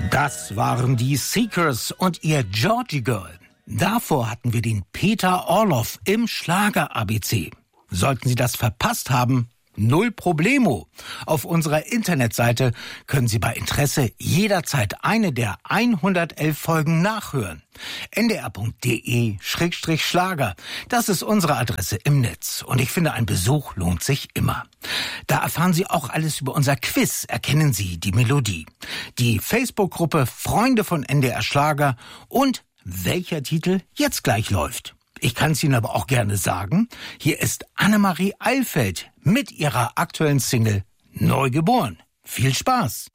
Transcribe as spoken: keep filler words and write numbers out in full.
Das waren die Seekers und ihr Georgie Girl. Davor hatten wir den Peter Orloff im Schlager-A B C. Sollten Sie das verpasst haben, null Problemo. Auf unserer Internetseite können Sie bei Interesse jederzeit eine der hundertelf Folgen nachhören. n d r punkt d e Schrägstrich Schlager. Das ist unsere Adresse im Netz. Und ich finde, ein Besuch lohnt sich immer. Da erfahren Sie auch alles über unser Quiz. Erkennen Sie die Melodie. Die Facebook-Gruppe Freunde von N D R Schlager und welcher Titel jetzt gleich läuft. Ich kann es Ihnen aber auch gerne sagen. Hier ist Annemarie Eilfeld mit ihrer aktuellen Single Neugeboren. Viel Spaß!